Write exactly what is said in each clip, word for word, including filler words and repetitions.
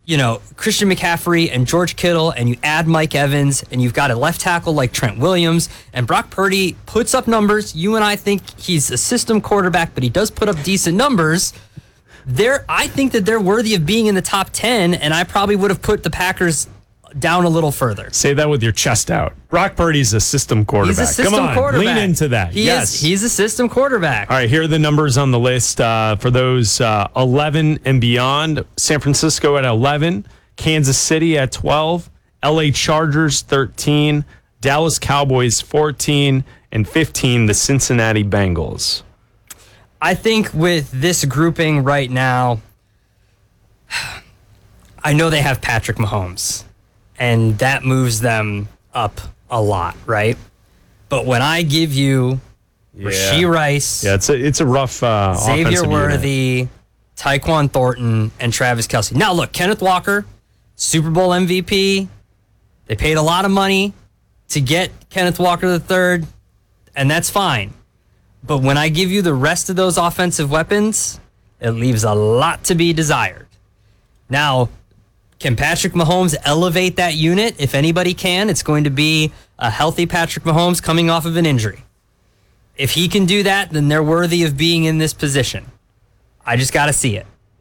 you know, Christian McCaffrey and George Kittle, and you add Mike Evans, and you've got a left tackle like Trent Williams, and Brock Purdy puts up numbers. You and I think he's a system quarterback, but he does put up decent numbers. They're, I think that they're worthy of being in the top ten, and I probably would have put the Packers down a little further. Say that with your chest out. Brock Purdy's a system quarterback. He's a system Come on, quarterback. lean into that. He yes. is, he's a system quarterback. All right, here are the numbers on the list uh, for those uh, eleven and beyond. San Francisco at eleven, Kansas City at twelve, L A Chargers thirteen, Dallas Cowboys fourteen, and fifteen, the Cincinnati Bengals. I think with this grouping right now, I know they have Patrick Mahomes, and that moves them up a lot, right? But when I give you yeah. Rashee Rice, yeah, it's a it's a rough uh, Xavier Worthy, unit. Tyquan Thornton, and Travis Kelce. Now look, Kenneth Walker, Super Bowl M V P. They paid a lot of money to get Kenneth Walker the third, and that's fine. But when I give you the rest of those offensive weapons, it leaves a lot to be desired. Now, can Patrick Mahomes elevate that unit? If anybody can, it's going to be a healthy Patrick Mahomes coming off of an injury. If he can do that, then they're worthy of being in this position. I just got to see it.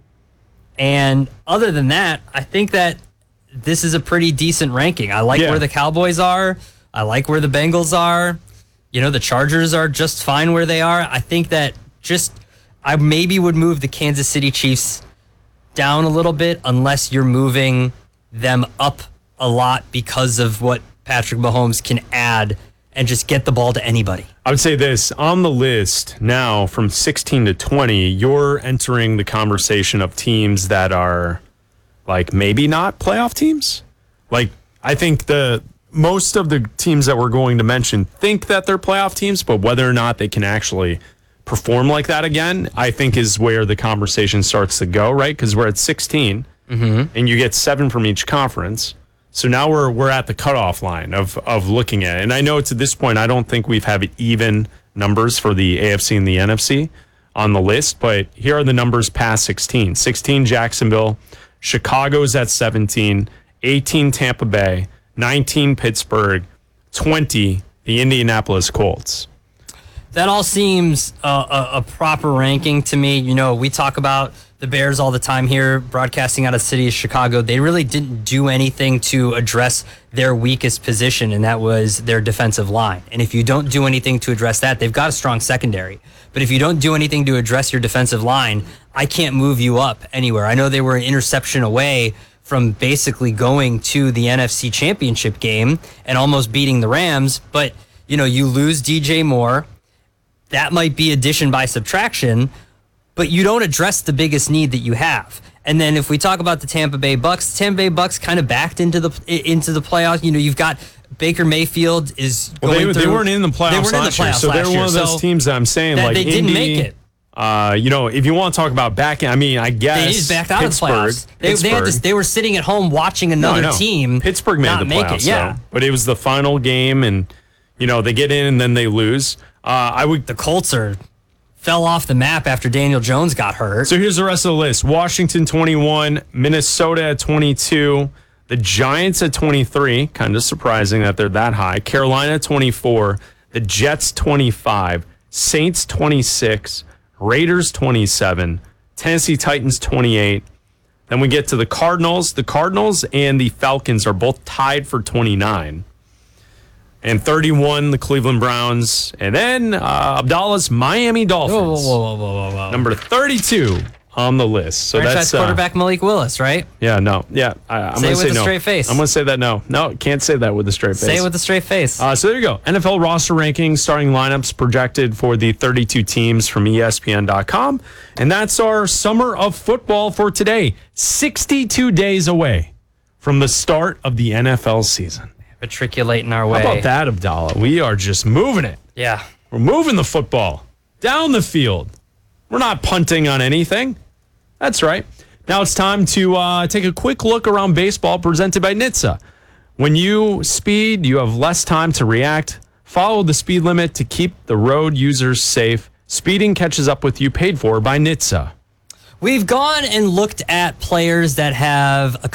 And other than that, I think that this is a pretty decent ranking. I like yeah. where the Cowboys are. I like where the Bengals are. You know, the Chargers are just fine where they are. I think that just, I maybe would move the Kansas City Chiefs down a little bit unless you're moving them up a lot because of what Patrick Mahomes can add and just get the ball to anybody. I would say this, on the list now from sixteen to twenty, you're entering the conversation of teams that are like maybe not playoff teams. Like, I think the most of the teams that we're going to mention think that they're playoff teams, but whether or not they can actually perform like that again, I think is where the conversation starts to go, right? Because we're at sixteen, mm-hmm. and you get seven from each conference. So now we're we're at the cutoff line of of looking at it. And I know to this point, I don't think we've had even numbers for the A F C and the N F C on the list, but here are the numbers past sixteen. sixteen, Jacksonville. Chicago's at seventeen. eighteen, Tampa Bay. nineteen, Pittsburgh. twenty, the Indianapolis Colts. That all seems uh, a, a proper ranking to me. You know, we talk about the Bears all the time here, broadcasting out of the city of Chicago. They really didn't do anything to address their weakest position, and that was their defensive line. And if you don't do anything to address that, they've got a strong secondary. But if you don't do anything to address your defensive line, I can't move you up anywhere. I know they were an interception away from basically going to the N F C Championship game and almost beating the Rams, but you know, you lose D J Moore. That might be addition by subtraction, but you don't address the biggest need that you have. And then if we talk about the Tampa Bay Bucks, the Tampa Bay Bucks kind of backed into the into the playoffs. You know, you've got Baker Mayfield is well, going they, through. They weren't in the playoffs they weren't last in the playoffs year, so last they're year, one of those so teams that I'm saying that like they didn't Indy, make it. Uh, you know, if you want to talk about backing, I mean, I guess they just backed out of the playoffs. They, they, had this, they were sitting at home watching another no, no. team. Pittsburgh made not the make playoffs, it. Yeah, though, but it was the final game, and you know they get in and then they lose. Uh, I would. The Colts are fell off the map after Daniel Jones got hurt. So here's the rest of the list: Washington twenty-one, Minnesota at twenty-two, the Giants at twenty-three. Kind of surprising that they're that high. Carolina twenty-four, the Jets twenty-five, Saints twenty-six, Raiders twenty-seven, Tennessee Titans twenty-eight. Then we get to the Cardinals. The Cardinals and the Falcons are both tied for twenty-nine. And thirty-one, the Cleveland Browns. And then uh, Abdallah's Miami Dolphins. Whoa, whoa, whoa, whoa, whoa. Number thirty-two on the list. So franchise that's uh, quarterback Malik Willis, right? Yeah, no. Yeah, I, I'm say going to it say with a no. straight face. I'm going to say that no. No, can't say that with a straight face. Say it with a straight face. Uh, so there you go. N F L roster rankings, starting lineups projected for the thirty-two teams from E S P N dot com. And that's our summer of football for today. sixty-two days away from the start of the N F L season. Matriculating our way. How about that, Abdallah? We are just moving it. Yeah. We're moving the football down the field. We're not punting on anything. That's right. Now it's time to uh, take a quick look around baseball presented by N H T S A. When you speed, you have less time to react. Follow the speed limit to keep the road users safe. Speeding catches up with you, paid for by N H T S A. We've gone and looked at players that have